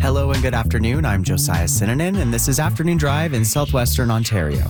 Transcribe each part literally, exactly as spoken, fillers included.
Hello and good afternoon. I'm Josiah Sinanen, and this is Afternoon Drive in southwestern Ontario.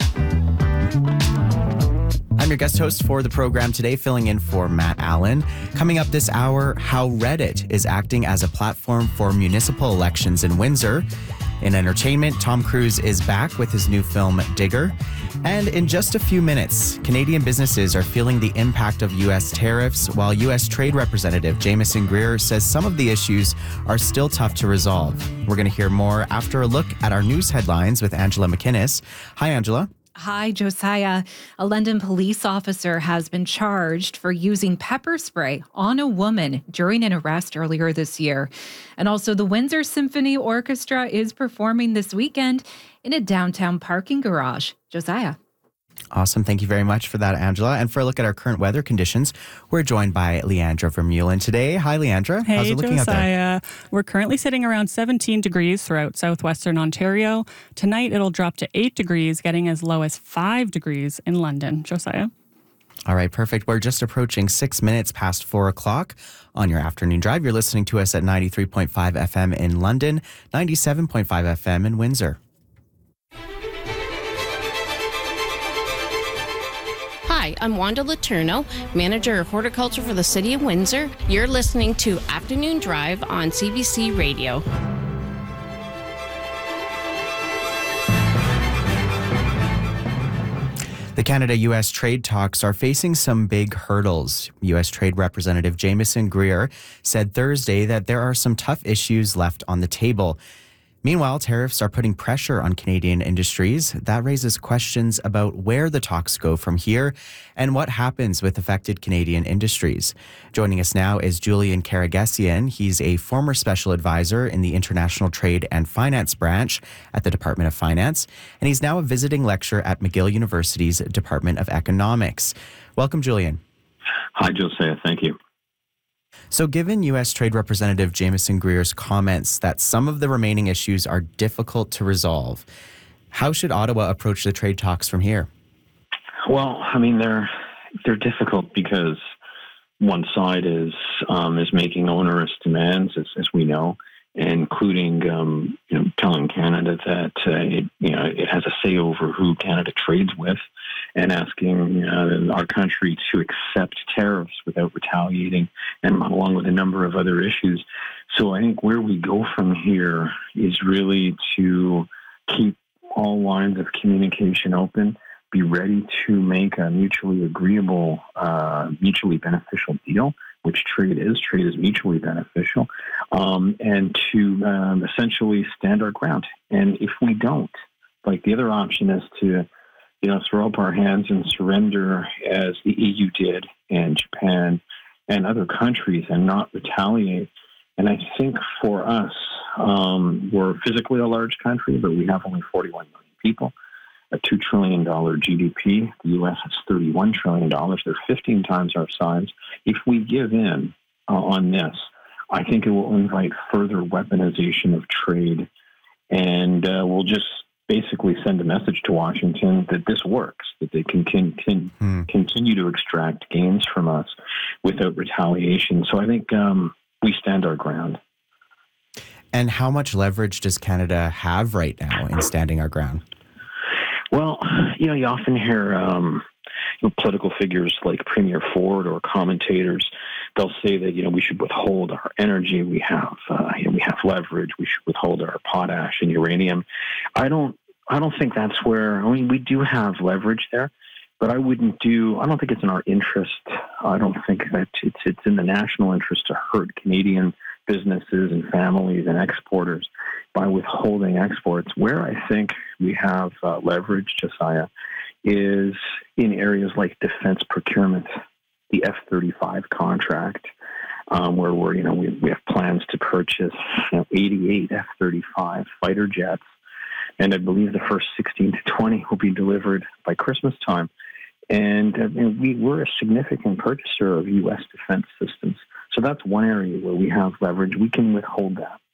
I'm your guest host for the program today, filling in for Matt Allen. Coming up this hour, how Reddit is acting as a platform for municipal elections in Windsor. In entertainment, Tom Cruise is back with his new film, Digger. And in just a few minutes, Canadian businesses are feeling the impact of U S tariffs, while U S Trade Representative Jamieson Greer says some of the issues are still tough to resolve. We're going to hear more after a look at our news headlines with Angela McInnes. Hi, Angela. Hi, Josiah. A London police officer has been charged for using pepper spray on a woman during an arrest earlier this year. And also, the Windsor Symphony Orchestra is performing this weekend in a downtown parking garage. Josiah. Awesome. Thank you very much for that, Angela. And for a look at our current weather conditions, we're joined by Leandra Vermeulen today. Hi, Leandra. Hey, How's it looking Josiah. out there? We're currently sitting around seventeen degrees throughout southwestern Ontario. Tonight, it'll drop to eight degrees, getting as low as five degrees in London. Josiah. All right, perfect. We're just approaching six minutes past four o'clock on your afternoon drive. You're listening to us at ninety-three point five F M in London, ninety-seven point five F M in Windsor. Hi, I'm Wanda Letourneau, Manager of Horticulture for the City of Windsor. You're listening to Afternoon Drive on C B C Radio. The Canada-U S trade talks are facing some big hurdles. U S Trade Representative Jamieson Greer said Thursday that there are some tough issues left on the table. Meanwhile, tariffs are putting pressure on Canadian industries. That raises questions about where the talks go from here and what happens with affected Canadian industries. Joining us now is Julian Karagesian. He's a former special advisor in the International Trade and Finance branch at the Department of Finance, and he's now a visiting lecturer at McGill University's Department of Economics. Welcome, Julian. Hi, Josiah. Thank you. So given U S Trade Representative Jamieson Greer's comments that some of the remaining issues are difficult to resolve, how should Ottawa approach the trade talks from here? Well, I mean, they're they're difficult because one side is um, is making onerous demands, as, as we know, including um, you know telling Canada that uh, it you know it has a say over who Canada trades with, and asking uh, our country to accept tariffs without retaliating, and along with a number of other issues. So I think where we go from here is really to keep all lines of communication open, be ready to make a mutually agreeable, uh, mutually beneficial deal, which trade is. Trade is mutually beneficial, um, and to um, essentially stand our ground. And if we don't, like the other option is to you know, throw up our hands and surrender as the E U did and Japan and other countries and not retaliate. And I think for us, um, we're physically a large country, but we have only forty-one million people, a two trillion dollars G D P. The U S has thirty-one trillion dollars. They're fifteen times our size. If we give in uh, on this, I think it will invite further weaponization of trade, and uh, we'll just basically send a message to Washington that this works, that they can, can, can hmm. continue to extract gains from us without retaliation. So I think um, we stand our ground. And how much leverage does Canada have right now in standing our ground? Well, you know, you often hear um, you know, political figures like Premier Ford or commentators. They'll say that, you know, we should withhold our energy. We have, uh, you know, we have leverage. We should withhold our potash and uranium. I don't, I don't think that's where, I mean, we do have leverage there, but I wouldn't do, I don't think it's in our interest. I don't think that it's, it's in the national interest to hurt Canadian businesses and families and exporters by withholding exports. Where I think we have uh, leverage, Josiah, is in areas like defense procurement. The F thirty-five contract, um, where we're, you know, we, we have plans to purchase you know, eighty-eight F thirty-five fighter jets, and I believe the first sixteen to twenty will be delivered by Christmas time. And uh, you know, we, we're a significant purchaser of U S defense systems. So that's one area where we have leverage. We can withhold that.